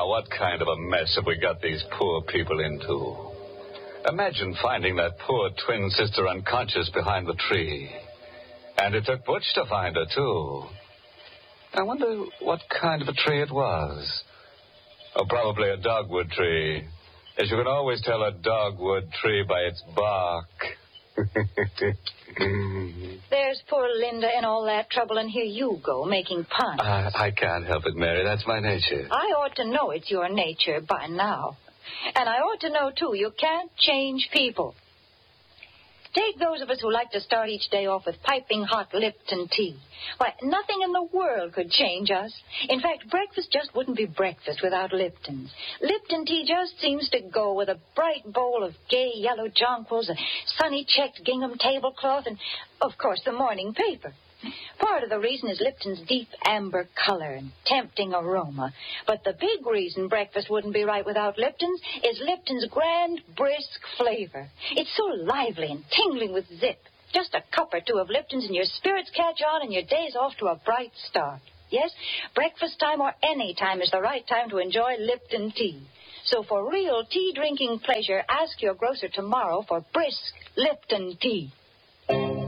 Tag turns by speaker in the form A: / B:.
A: what kind of a mess have we got these poor people into? Imagine finding that poor twin sister unconscious behind the tree. And it took Butch to find her, too. I wonder what kind of a tree it was. Oh, probably a dogwood tree. As you can always tell a dogwood tree by its bark.
B: There's poor Linda in all that trouble, and here you go, making puns.
A: I can't help it, Mary. That's my nature.
B: I ought to know it's your nature by now. And I ought to know, too, you can't change people. Take those of us who like to start each day off with piping hot Lipton tea. Why, nothing in the world could change us. In fact, breakfast just wouldn't be breakfast without Lipton's. Lipton tea just seems to go with a bright bowl of gay yellow jonquils, a sunny checked gingham tablecloth, and, of course, the morning paper. Part of the reason is Lipton's deep amber color and tempting aroma. But the big reason breakfast wouldn't be right without Lipton's is Lipton's grand, brisk flavor. It's so lively and tingling with zip. Just a cup or two of Lipton's and your spirits catch on and your day's off to a bright start. Yes, breakfast time or any time is the right time to enjoy Lipton tea. So for real tea-drinking pleasure, ask your grocer tomorrow for brisk Lipton tea.